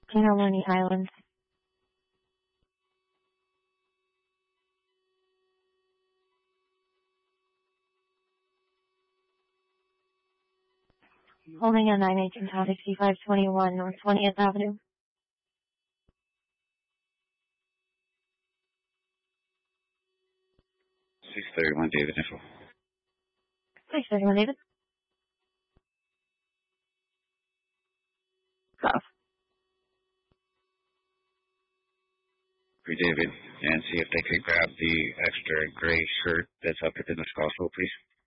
Panaloni Islands. Holding a 918 Topic C521 North 20th Avenue. 631 David Info. 631 David. South. For David, and see if they could grab the extra gray shirt that's up at the Mescalso, please.